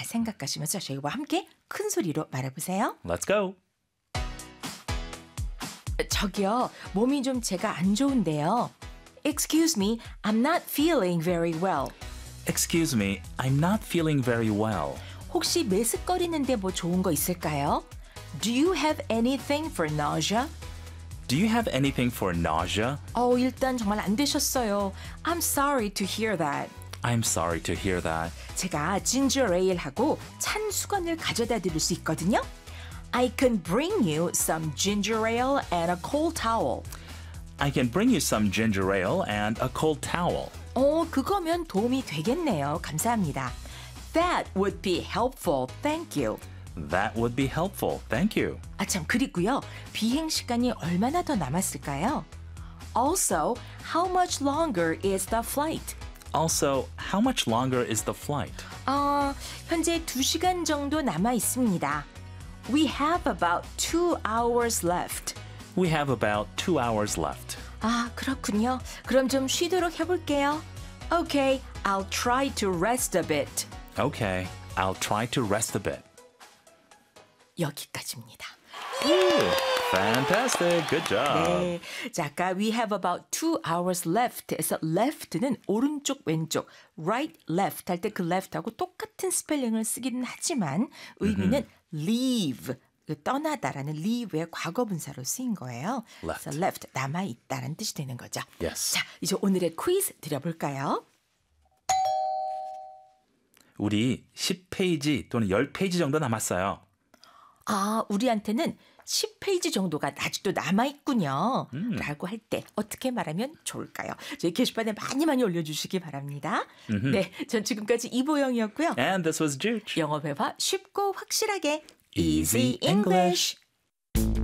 생각하시면서 저희와 함께 큰 소리로 말해보세요. Let's go. 저기요, 몸이 좀 제가 안 좋은데요. Excuse me, I'm not feeling very well. Excuse me, I'm not feeling very well. 혹시 메스꺼리는데 뭐 좋은 거 있을까요? Do you have anything for nausea? Do you have anything for nausea? 일단 정말 안 되셨어요. I'm sorry to hear that. I'm sorry to hear that. 제가 ginger ale하고 찬 수건을 가져다 드릴 수 있거든요. I can bring you some ginger ale and a cold towel. I can bring you some ginger ale and a cold towel. 그거면 도움이 되겠네요. 감사합니다. That would be helpful. Thank you. That would be helpful. Thank you. 참, 그리고요. 비행 시간이 얼마나 더 남았을까요? Also, how much longer is the flight? Also, how much longer is the flight? 현재 2시간 정도 남아 있습니다. We have about 2 hours left. We have about 2 hours left. 그렇군요. 그럼 좀 쉬도록 해볼게요. Okay, I'll try to rest a bit. Okay, I'll try to rest a bit. 여기까지입니다. Fantastic. Good job. 네. 자, 아까 we have about 2 hours left 에서 left는 오른쪽 왼쪽 right left 할 때 그 left하고 똑같은 스펠링을 쓰기는 하지만 의미는 leave 떠나다라는 leave의 과거분사로 쓰인 거예요. Left. 그래서 left 남아있다라는 뜻이 되는 거죠. Yes. 자, 이제 오늘의 퀴즈 드려볼까요? 우리 10페이지 또는 10페이지 정도 남았어요. 우리한테는 10페이지 정도가 아직도 남아있군요. 라고 할 때 어떻게 말하면 좋을까요? 저희 게시판에 많이 올려주시기 바랍니다. 네, 전 지금까지 이보영이었고요. And this was Juge. 영어 회화 쉽고 확실하게 Easy English.